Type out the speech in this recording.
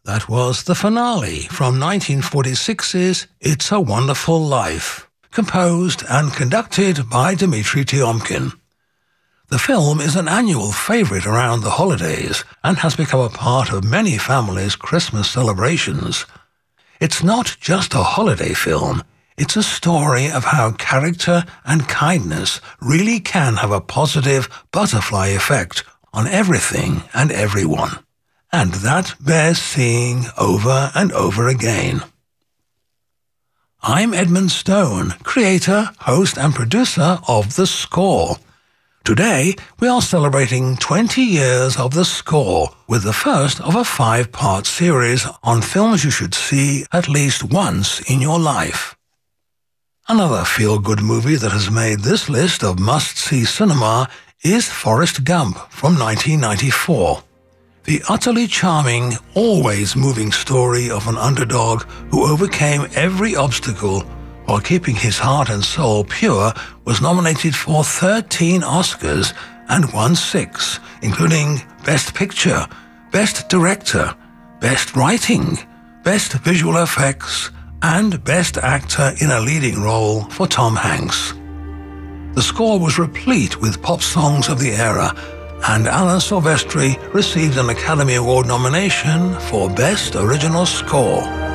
That was the finale from 1946's It's a Wonderful Life, composed and conducted by Dmitri Tiomkin. The film is an annual favorite around the holidays and has become a part of many families' Christmas celebrations. It's not just a holiday film, it's a story of how character and kindness really can have a positive butterfly effect on everything and everyone. And that bears seeing over and over again. I'm Edmund Stone, creator, host and producer of The Score. Today, we are celebrating 20 years of The Score with the first of a 5-part series on films you should see at least once in your life. Another feel-good movie that has made this list of must-see cinema is Forrest Gump from 1994. The utterly charming, always moving story of an underdog who overcame every obstacle while keeping his heart and soul pure was nominated for 13 Oscars and won 6, including Best Picture, Best Director, Best Writing, Best Visual Effects, and Best Actor in a Leading Role for Tom Hanks. The Score was replete with pop songs of the era, and Alan Silvestri received an Academy Award nomination for Best Original Score.